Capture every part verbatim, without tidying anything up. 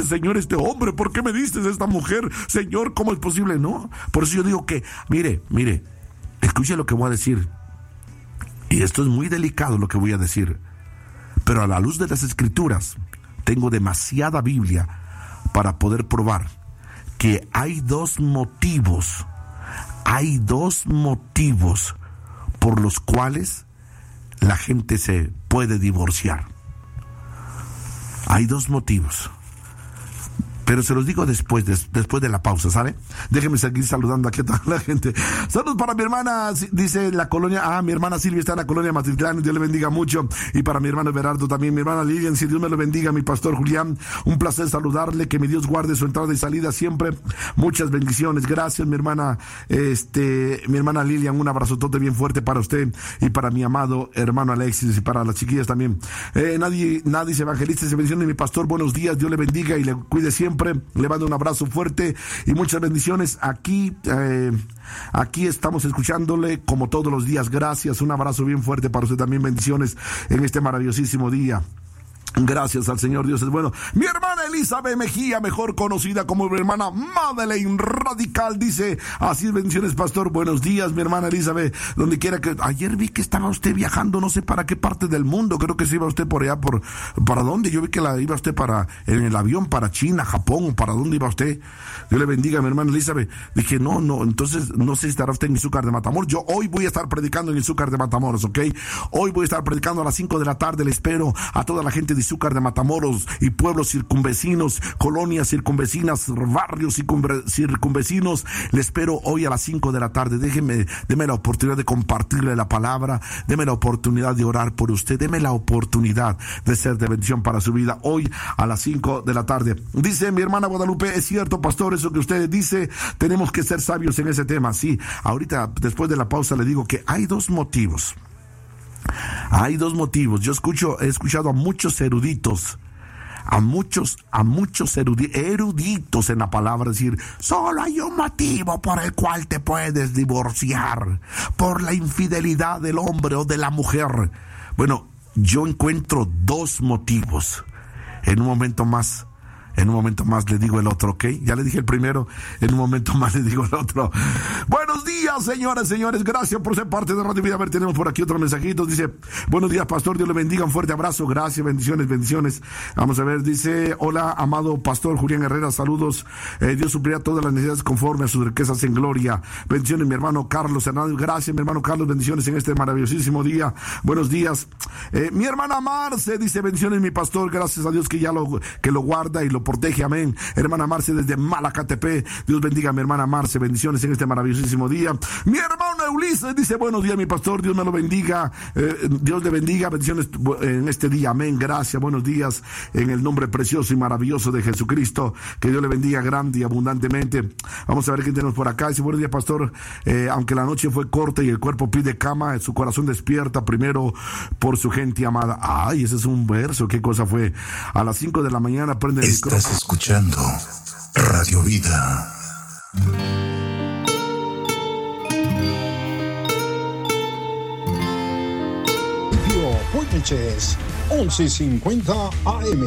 diste, Señor, este hombre? ¿Por qué me diste esta mujer? Señor, ¿cómo es posible? No, por eso yo digo que, mire, mire, escuche lo que voy a decir. Y esto es muy delicado lo que voy a decir. Pero a la luz de las Escrituras, tengo demasiada Biblia para poder probar que hay dos motivos, hay dos motivos por los cuales la gente se puede divorciar. Hay dos motivos. Pero se los digo después, des, después de la pausa, ¿sabe? Déjenme seguir saludando aquí a toda la gente. Saludos para mi hermana, dice la colonia, ah, mi hermana Silvia está en la colonia Matitlán, Dios le bendiga mucho. Y para mi hermano Berardo también, mi hermana Lilian, si Dios me lo bendiga, mi pastor Julián, un placer saludarle, que mi Dios guarde su entrada y salida siempre. Muchas bendiciones, gracias mi hermana, este, mi hermana Lilian, un abrazotote bien fuerte para usted y para mi amado hermano Alexis y para las chiquillas también. Eh, nadie, nadie se evangelista, se menciona mi pastor, buenos días, Dios le bendiga y le cuide siempre. Le mando un abrazo fuerte y muchas bendiciones. Aquí, eh, aquí estamos escuchándole como todos los días. Gracias, un abrazo bien fuerte para usted también. Bendiciones en este maravillosísimo día. Gracias al Señor, Dios es bueno. Mi hermana Elizabeth Mejía, mejor conocida como mi hermana Madeleine Radical, dice, así es, bendiciones, pastor, buenos días, mi hermana Elizabeth, donde quiera que, ayer vi que estaba usted viajando, no sé para qué parte del mundo, creo que se iba usted por allá, por, ¿para dónde? Yo vi que la iba usted para, en el avión, para China, Japón, ¿para dónde iba usted? Dios le bendiga, mi hermana Elizabeth. Dije, no, no, entonces, no sé si estará usted en Izúcar de Matamoros. Yo hoy voy a estar predicando en Izúcar de Matamoros, ¿ok? Hoy voy a estar predicando a las cinco de la tarde, le espero a toda la gente de Izúcar de Matamoros y pueblos circunvecinos, colonias circunvecinas, barrios circunvecinos. Le espero hoy a las cinco de la tarde. Déjeme, deme la oportunidad de compartirle la palabra, deme la oportunidad de orar por usted, deme la oportunidad de ser de bendición para su vida hoy a las cinco de la tarde. Dice mi hermana Guadalupe, es cierto, pastor, eso que usted dice, tenemos que ser sabios en ese tema. Sí, ahorita después de la pausa le digo que hay dos motivos. Hay dos motivos. Yo escucho, he escuchado a muchos eruditos, a muchos, a muchos erudi- eruditos en la palabra decir, solo hay un motivo por el cual te puedes divorciar, por la infidelidad del hombre o de la mujer. Bueno, yo encuentro dos motivos. En un momento más, en un momento más le digo el otro, ¿ok? Ya le dije el primero, en un momento más le digo el otro. Buenos días, señoras, señores, gracias por ser parte de Radio Vida. A ver, tenemos por aquí otro mensajito, dice, buenos días, pastor, Dios le bendiga, un fuerte abrazo, gracias, bendiciones, bendiciones. Vamos a ver, dice, hola, amado pastor Julián Herrera, saludos, eh, Dios suplirá todas las necesidades conforme a sus riquezas en gloria. Bendiciones, mi hermano Carlos Hernández, gracias, mi hermano Carlos, bendiciones en este maravillosísimo día. Buenos días. Eh, mi hermana Marce dice, bendiciones, mi pastor, gracias a Dios que ya lo, que lo guarda y lo protege, amén. Hermana Marce desde Malacatepec, Dios bendiga a mi hermana Marce, bendiciones en este maravillosísimo día. Mi hermano Ulises dice, buenos días, mi pastor, Dios me lo bendiga, eh, Dios le bendiga, bendiciones en este día, amén, gracias, buenos días, en el nombre precioso y maravilloso de Jesucristo, que Dios le bendiga grande y abundantemente. Vamos a ver quién tenemos por acá. Dice, buenos días, pastor, eh, aunque la noche fue corta y el cuerpo pide cama, su corazón despierta primero por su gente amada. Ay, ese es un verso, qué cosa fue. A las cinco de la mañana prende el micrófono. Estás escuchando Radio Vida. Puentes, once cincuenta A M.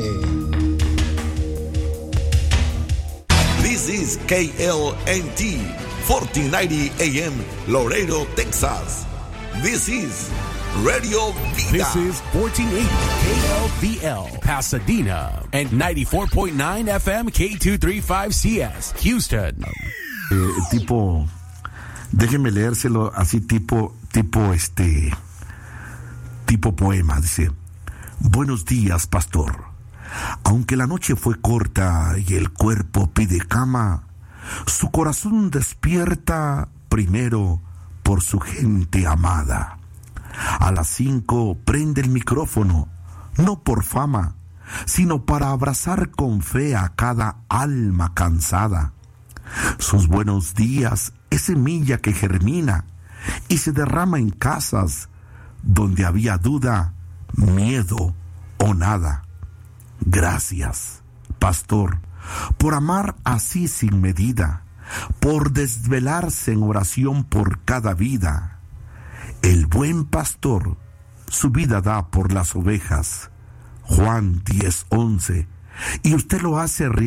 This is K L N T, fourteen ninety A M, Laredo, Texas. This is Radio Vida. This is fourteen eighty K L V L, Pasadena, and ninety-four point nine F M K two thirty-five C S, Houston. Eh, tipo, déjeme leérselo así, tipo, tipo, este, tipo poema. Dice, buenos días, pastor. Aunque la noche fue corta y el cuerpo pide cama, su corazón despierta primero por su gente amada. A las cinco prende el micrófono, no por fama, sino para abrazar con fe a cada alma cansada. Sus buenos días es semilla que germina y se derrama en casas donde había duda, miedo o nada. Gracias, pastor, por amar así sin medida, por desvelarse en oración por cada vida. El buen pastor su vida da por las ovejas. Juan diez once. Y usted lo hace